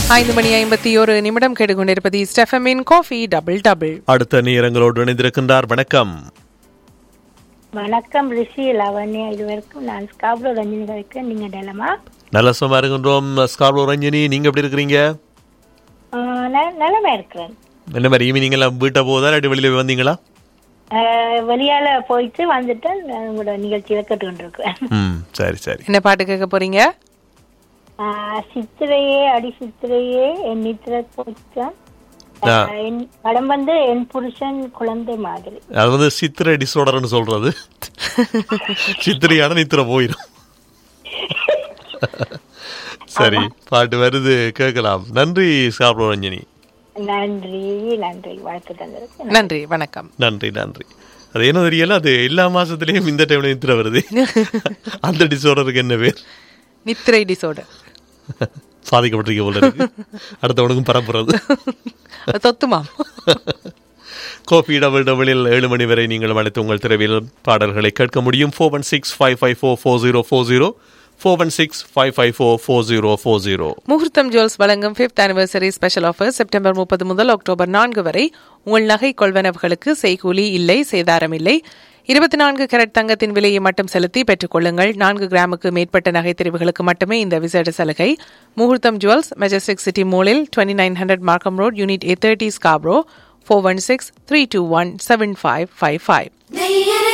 5:51 கேட்டுக்கொண்டிருப்பது ஸ்டெஃபமின் coffee double double. அடுத்த நேரங்களோடு இணைந்திருக்கின்றார். வணக்கம். வணக்கம் ரிஷி லவண்யா. இதுவரைக்கும் நான் ஸ்காப்ரோ ரஞ்சினி கழிக்கிறேன். நீங்க நலமா? நல்ல சும்மா இருக்கின்றோம். ஸ்காப்ரோ ரஞ்சினி, நீங்க எப்படி இருக்கிறீங்க? நலமா இருக்கிறேன். என்ன மாதிரி ஈவினிங் எல்லாம் வீட்டை போதா இல்லாட்டி வெளியில வந்தீங்களா? வெளியால போயிட்டு வந்துட்டு உங்களோட நிகழ்ச்சியில கேட்டுக்கொண்டிருக்கிறேன். சரி சரி. என்ன பாட்டு கேட்க போறீங்க? சித்திரையே அடி சித்திரையே என் நித்திர போச்சான். படம் வந்து என் புருஷன் குழந்தை மாதிரி. அது வந்து சித்திரை டிஸார்டர்னு சொல்றது. சித்திரையான நித்திர போயிடும். சரி, பாட்டு வருது, கேட்கலாம். நன்றி ஸ்காப்ரோ ரஞ்சினி. நன்றி நன்றி, வாழ்த்து தந்திருக்கு. நன்றி, வணக்கம். நன்றி நன்றி. அது என்ன தெரியல, அது எல்லா மாசத்துலயும் இந்த டைம்ல நித்திர வருது. அந்த டிஸார்டருக்கு என்ன பேர்? நித்திரை டிஸார்டர். சாதிக்கப்பட்டிருக்க போல இருக்கு. அடுத்தவனுக்கும் பரப்புறது தொத்துமா. கோபி டபுள் டபுளில் 7 மணி வரை நீங்கள் அழைத்து உங்கள் திரைவில் பாடல்களை கேட்க முடியும். 4165544040 4165544040. முகூர்த்தம் ஜுவல்ஸ் வழங்கும் 5th anniversary special offer September 30 முதல் அக்டோபர் 4 வரை. உங்கள் நகை கொள்வனவுகளுக்கு செய்கூலி இல்லை, சேதாரம் இல்லை. 24 கேரட் தங்கத்தின் விலையை மட்டும் செலுத்தி பெற்றுக் கொள்ளுங்கள். 4 கிராமுக்கு மேற்பட்ட நகை தெரிவுகளுக்கு மட்டுமே இந்த விசேட சலுகை. முகூர்த்தம் ஜுவல்ஸ், மெஜஸ்டிக் சிட்டி மாலில் 2900 மார்க்கம் ரோட், யூனிட் A30, ஸ்காப்ரோ. 4163217555.